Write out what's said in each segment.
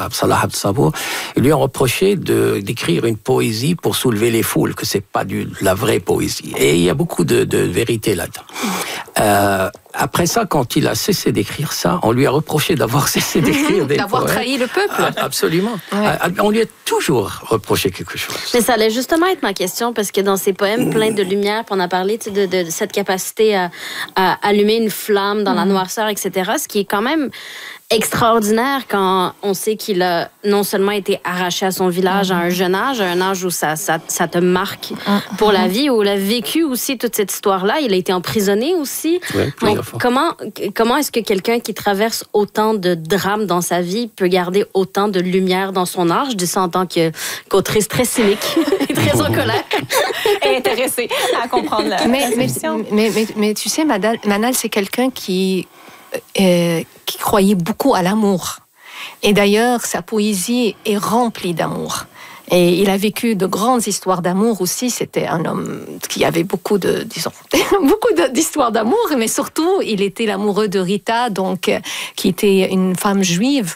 Salah Abd Sabour, ils lui ont reproché d'écrire une poésie pour soulever les foules, que c'est pas de la vraie poésie. Et il y a beaucoup de vérité là-dedans. Après ça, quand il a cessé d'écrire ça, on lui a reproché d'avoir cessé d'écrire des d'avoir poèmes. trahi le peuple. Absolument. Ouais. On lui a toujours reproché quelque chose. Mais ça allait justement être ma question, parce que dans ces poèmes pleins de lumière, on a parlé de cette capacité à allumer une flamme dans la noirceur, etc., ce qui est quand même extraordinaire quand on sait qu'il a non seulement été arraché à son village à un jeune âge, à un âge où ça te marque pour la vie, où il a vécu aussi toute cette histoire-là. Il a été emprisonné aussi. Ouais, donc, comment est-ce que quelqu'un qui traverse autant de drames dans sa vie peut garder autant de lumière dans son art? Je dis ça en tant qu'autrice très cynique et très en colère. Et intéressée à comprendre la solution. Mais tu sais, Manal, c'est quelqu'un qui croyait beaucoup à l'amour. Et d'ailleurs, sa poésie est remplie d'amour. Et il a vécu de grandes histoires d'amour aussi. C'était un homme qui avait beaucoup d'histoires d'amour, mais surtout, il était l'amoureux de Rita, donc, qui était une femme juive,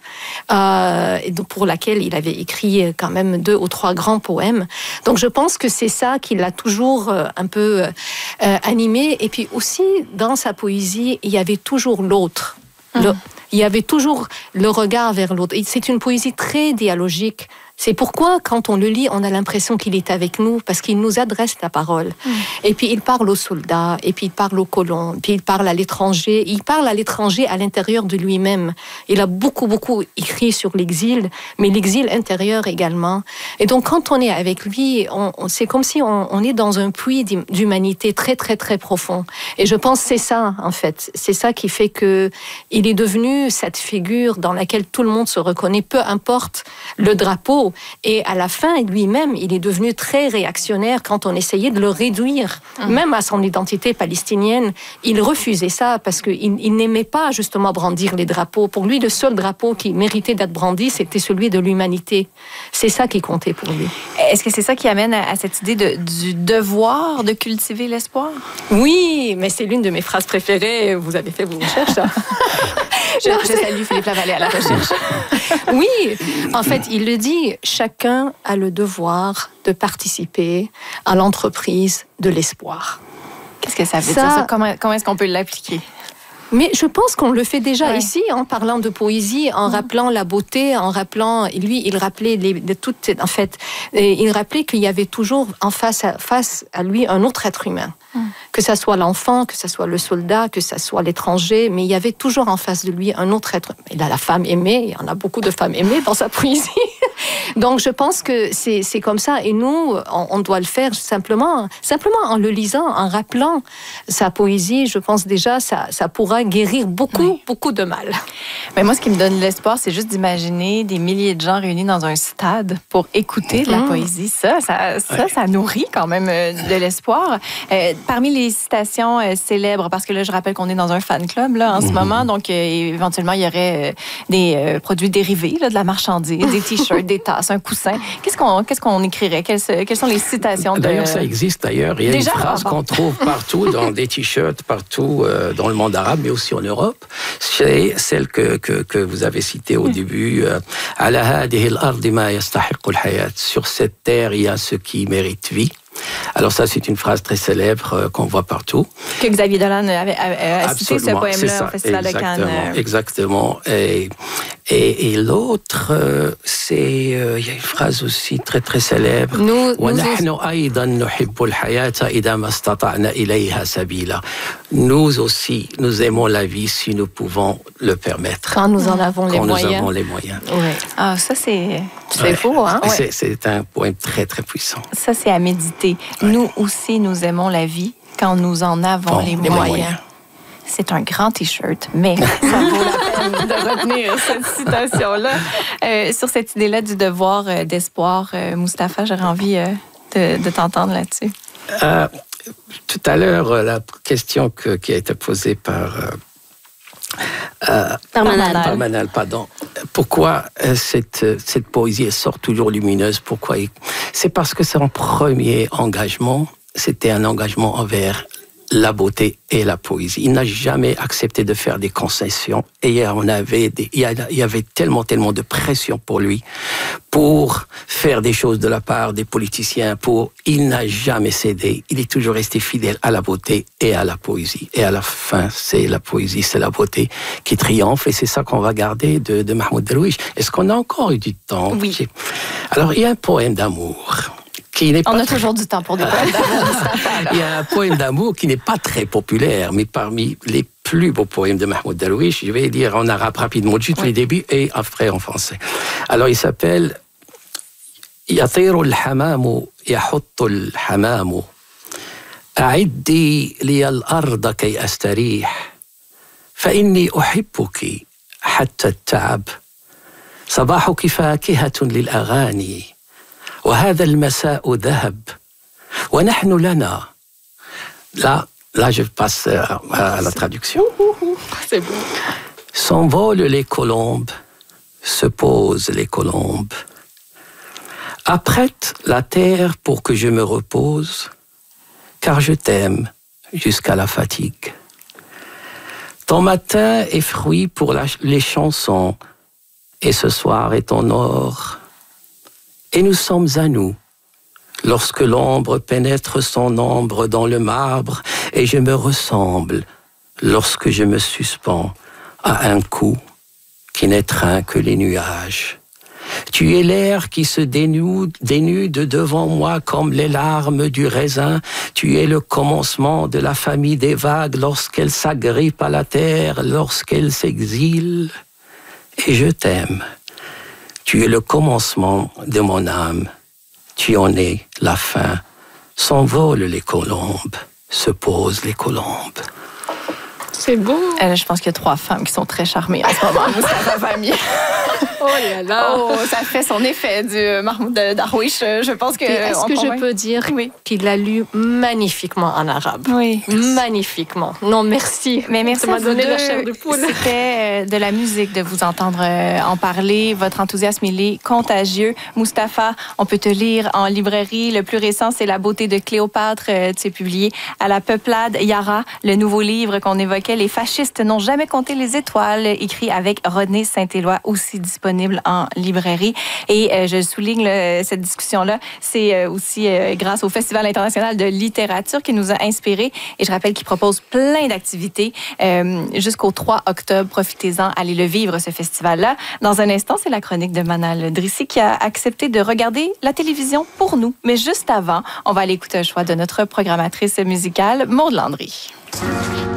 pour laquelle il avait écrit quand même 2 ou 3 grands poèmes. Donc, je pense que c'est ça qui l'a toujours un peu animé. Et puis aussi, dans sa poésie, il y avait toujours l'autre. Il y avait toujours le regard vers l'autre. C'est une poésie très dialogique. C'est pourquoi, quand on le lit, on a l'impression qu'il est avec nous, parce qu'il nous adresse la parole. Et puis, il parle aux soldats, et puis il parle aux colons, puis il parle à l'étranger. Il parle à l'étranger à l'intérieur de lui-même. Il a beaucoup, beaucoup écrit sur l'exil, mais l'exil intérieur également. Et donc, quand on est avec lui, c'est comme si on est dans un puits d'humanité très, très, très profond. Et je pense que c'est ça, en fait. C'est ça qui fait qu'il est devenu cette figure dans laquelle tout le monde se reconnaît, peu importe le drapeau. Et à la fin, lui-même, il est devenu très réactionnaire quand on essayait de le réduire, même à son identité palestinienne. Il refusait ça parce qu'il n'aimait pas justement brandir les drapeaux. Pour lui, le seul drapeau qui méritait d'être brandi, c'était celui de l'humanité. C'est ça qui comptait pour lui. Est-ce que c'est ça qui amène à cette idée du devoir de cultiver l'espoir? Oui, mais c'est l'une de mes phrases préférées. Vous avez fait vos recherches, ça. Je salue Philippe Lavallée à la recherche. Oui, en fait, il le dit, chacun a le devoir de participer à l'entreprise de l'espoir. Qu'est-ce que ça veut dire, ça? Comment est-ce qu'on peut l'appliquer? Mais je pense qu'on le fait déjà ici, en parlant de poésie, en rappelant la beauté, en rappelant... Lui, il rappelait en fait, il rappelait qu'il y avait toujours en face à lui un autre être humain. Que ça soit l'enfant, que ça soit le soldat, que ça soit l'étranger, mais il y avait toujours en face de lui un autre être. Il a la femme aimée, il y en a beaucoup de femmes aimées dans sa poésie. Donc je pense que c'est comme ça, et nous, on doit le faire simplement en le lisant, en rappelant sa poésie. Je pense déjà ça pourra guérir beaucoup de mal. Mais moi, ce qui me donne l'espoir, c'est juste d'imaginer des milliers de gens réunis dans un stade pour écouter de la poésie. Ça nourrit quand même de l'espoir. Parmi les citations célèbres, parce que là, je rappelle qu'on est dans un fan club là, en ce moment, donc éventuellement, il y aurait des produits dérivés là, de la marchandise, des t-shirts, des tasses, un coussin. Qu'est-ce qu'on écrirait? Quelles sont les citations? D'ailleurs, ça existe d'ailleurs. Il y a une phrase qu'on trouve partout, dans des t-shirts, partout dans le monde arabe, mais aussi en Europe. C'est celle que vous avez citée au début. Ala hadihi al-ardi ma yastahiqqu al-hayat. Sur cette terre, il y a ce qui mérite vie. Alors ça, c'est une phrase très célèbre qu'on voit partout. Que Xavier Dolan avait cité ce poème-là au Festival de Cannes. Exactement. Et l'autre, il y a une phrase aussi très très célèbre. Nous aussi, nous aimons la vie si nous pouvons le permettre. Quand nous en avons les moyens. Quand nous avons les moyens. Ouais. Ah, ça c'est beau, hein? C'est un poème très très puissant. Ça c'est à méditer. Ouais. Nous aussi, nous aimons la vie quand nous en avons les moyens. C'est un grand t-shirt, mais ça vaut la peine de retenir cette citation-là. Sur cette idée-là du devoir d'espoir, Mustapha, j'aurais envie de t'entendre là-dessus. Tout à l'heure, la question qui a été posée par Manal, pardon. Pourquoi cette poésie sort toujours lumineuse? Pourquoi? C'est parce que son premier engagement, c'était un engagement envers la beauté et la poésie. Il n'a jamais accepté de faire des concessions. Et il y avait tellement de pression pour lui, pour faire des choses de la part des politiciens. Il n'a jamais cédé. Il est toujours resté fidèle à la beauté et à la poésie. Et à la fin, c'est la poésie, c'est la beauté qui triomphe. Et c'est ça qu'on va garder de Mahmoud Darwish. Est-ce qu'on a encore eu du temps? Oui. Alors, il y a un poème d'amour. On a toujours du temps pour des poèmes d'amour. Il y a un poème d'amour qui n'est pas très populaire, mais parmi les plus beaux poèmes de Mahmoud Darwish, je vais dire en arabe rapidement, juste les débuts et après en français. Alors il s'appelle يطير الحمام يحط الحمام أعدي لي الأرض كي أستريح فإني أحبك حتى التعب صباحك فاكهة للأغاني وهذا المساء ذهب ونحن لنا. Là, je passe à la traduction. C'est beau. S'envolent les colombes, se posent les colombes. Apprête la terre pour que je me repose, car je t'aime jusqu'à la fatigue. Ton matin est fruit pour les chansons, et ce soir est ton or. Et nous sommes à nous, lorsque l'ombre pénètre son ombre dans le marbre, et je me ressemble, lorsque je me suspends à un cou qui n'étreint que les nuages. Tu es l'air qui se dénude devant moi comme les larmes du raisin. Tu es le commencement de la famille des vagues lorsqu'elles s'agrippent à la terre, lorsqu'elles s'exilent. Et je t'aime. Tu es le commencement de mon âme. Tu en es la fin. S'envolent les colombes, se posent les colombes. C'est beau. Je pense qu'il y a 3 femmes qui sont très charmées en ce moment. Moustapha Fahmy. Oh là là. Oh, ça fait son effet du Mahmoud Darwish. Je pense que. Est-ce que je peux dire qu'il l'a lu magnifiquement en arabe? Oui. Magnifiquement. Non, merci. Mais merci. Ça m'a donné la chair de poule. C'était de la musique de vous entendre en parler. Votre enthousiasme, il est contagieux. Moustapha, on peut te lire en librairie. Le plus récent, c'est La beauté de Cléopâtre. Tu es publié à la Peuplade. Yara, le nouveau livre qu'on évoquait, Les fascistes n'ont jamais compté les étoiles, écrit avec René Saint-Éloi, aussi disponible en librairie. Et je souligne cette discussion-là, c'est aussi grâce au Festival international de littérature qui nous a inspirés. Et je rappelle qu'il propose plein d'activités jusqu'au 3 octobre. Profitez-en, allez le vivre, ce festival-là. Dans un instant, c'est la chronique de Manal Drissi qui a accepté de regarder la télévision pour nous. Mais juste avant, on va aller écouter un choix de notre programmatrice musicale, Maude Landry.